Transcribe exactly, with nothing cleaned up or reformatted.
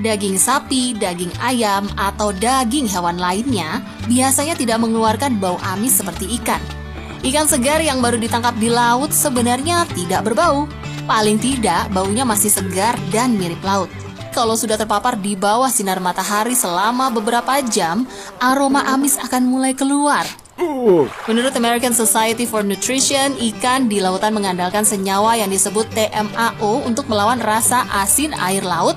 Daging sapi, daging ayam, atau daging hewan lainnya biasanya tidak mengeluarkan bau amis seperti ikan. Ikan segar yang baru ditangkap di laut sebenarnya tidak berbau. Paling tidak, baunya masih segar dan mirip laut. Kalau sudah terpapar di bawah sinar matahari selama beberapa jam, aroma amis akan mulai keluar. Menurut American Society for Nutrition, ikan di lautan mengandalkan senyawa yang disebut T M A O untuk melawan rasa asin air laut